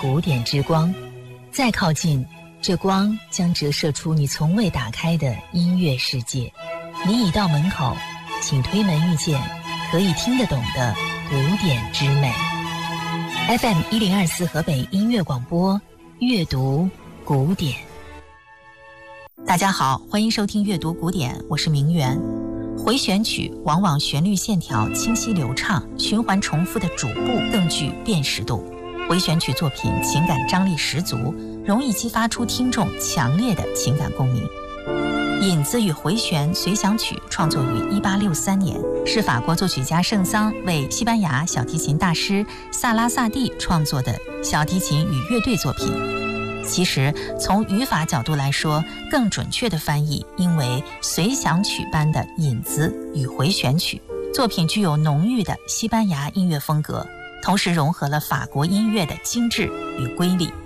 古典之光。再靠近，这光将折射出你从未打开的音乐世界。你已到门口，请推门遇见可以听得懂的古典之美。FM 1024河北音乐广播，阅读古典。大家好，欢迎收听阅读古典，我是明媛。回旋曲往往旋律线条清晰流畅，循环重复的主部更具辨识度。回旋曲作品情感张力十足，容易激发出听众强烈的情感共鸣。引子与回旋随想曲创作于1863年，是法国作曲家圣桑为西班牙小提琴大师萨拉萨蒂创作的小提琴与乐队作品。其实从语法角度来说，更准确的翻译应为随想曲般的引子与回旋曲。作品具有浓郁的西班牙音乐风格，同时融合了法国音乐的精致与瑰丽。